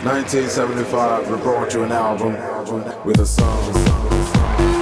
1975, we brought you an album with a song.